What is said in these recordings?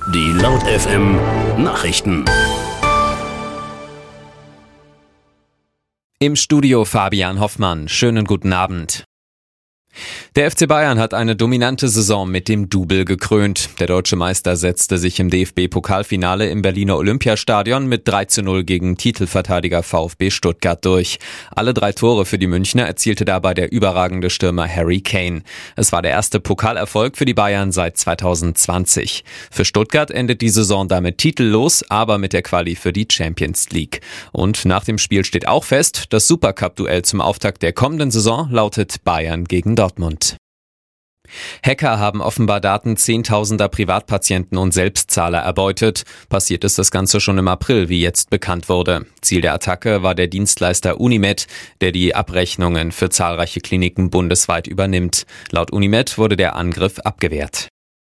Die Laut FM Nachrichten. Im Studio Fabian Hoffmann. Schönen guten Abend. Der FC Bayern hat eine dominante Saison mit dem Double gekrönt. Der deutsche Meister setzte sich im DFB-Pokalfinale im Berliner Olympiastadion mit 3:0 gegen Titelverteidiger VfB Stuttgart durch. Alle 3 Tore für die Münchner erzielte dabei der überragende Stürmer Harry Kane. Es war der erste Pokalerfolg für die Bayern seit 2020. Für Stuttgart endet die Saison damit titellos, aber mit der Quali für die Champions League. Und nach dem Spiel steht auch fest, das Supercup-Duell zum Auftakt der kommenden Saison lautet Bayern gegen Dortmund. Hacker haben offenbar Daten zehntausender Privatpatienten und Selbstzahler erbeutet. Passiert ist das Ganze schon im April, wie jetzt bekannt wurde. Ziel der Attacke war der Dienstleister Unimed, der die Abrechnungen für zahlreiche Kliniken bundesweit übernimmt. Laut Unimed wurde der Angriff abgewehrt.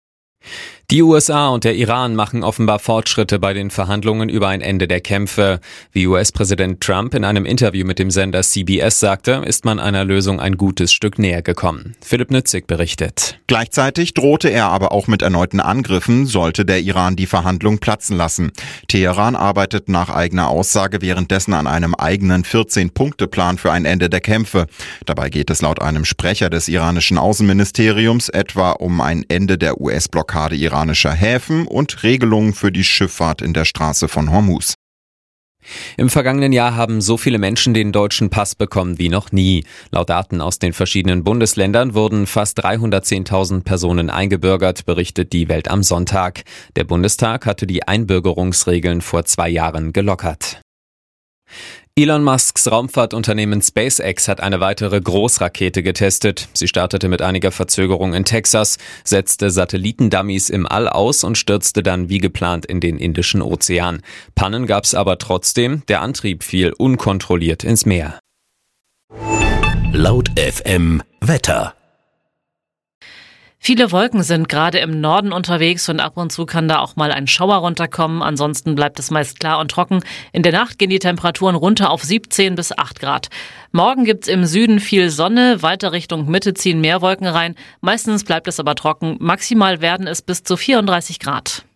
Die USA und der Iran machen offenbar Fortschritte bei den Verhandlungen über ein Ende der Kämpfe. Wie US-Präsident Trump in einem Interview mit dem Sender CBS sagte, ist man einer Lösung ein gutes Stück näher gekommen. Philipp Nützig berichtet. Gleichzeitig drohte er aber auch mit erneuten Angriffen, sollte der Iran die Verhandlung platzen lassen. Teheran arbeitet nach eigener Aussage währenddessen an einem eigenen 14-Punkte-Plan für ein Ende der Kämpfe. Dabei geht es laut einem Sprecher des iranischen Außenministeriums etwa um ein Ende der US-Blockade iranischer Häfen und Regelungen für die Schifffahrt in der Straße von Hormuz. Im vergangenen Jahr haben so viele Menschen den deutschen Pass bekommen wie noch nie. Laut Daten aus den verschiedenen Bundesländern wurden fast 310.000 Personen eingebürgert, berichtet die Welt am Sonntag. Der Bundestag hatte die Einbürgerungsregeln vor 2 Jahren gelockert. Elon Musks Raumfahrtunternehmen SpaceX hat eine weitere Großrakete getestet. Sie startete mit einiger Verzögerung in Texas, setzte Satellitendummies im All aus und stürzte dann wie geplant in den Indischen Ozean. Pannen gab's aber trotzdem, der Antrieb fiel unkontrolliert ins Meer. Laut FM Wetter. Viele Wolken sind gerade im Norden unterwegs und ab und zu kann da auch mal ein Schauer runterkommen. Ansonsten bleibt es meist klar und trocken. In der Nacht gehen die Temperaturen runter auf 17 bis 8 Grad. Morgen gibt's im Süden viel Sonne, weiter Richtung Mitte ziehen mehr Wolken rein. Meistens bleibt es aber trocken. Maximal werden es bis zu 34 Grad.